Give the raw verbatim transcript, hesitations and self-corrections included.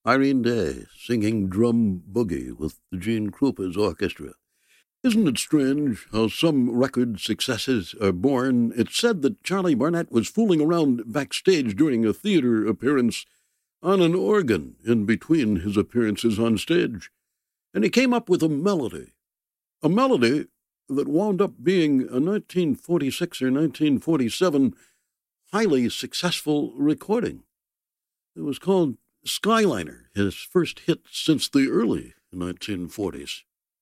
Irene Day singing Drum Boogie with the Gene Krupa's orchestra. Isn't it strange how some record successes are born? It's said that Charlie Barnett was fooling around backstage during a theater appearance on an organ in between his appearances on stage, and he came up with a melody, a melody that wound up being a nineteen forty-six or nineteen forty-seven highly successful recording. It was called Skyliner, his first hit since the early nineteen forties.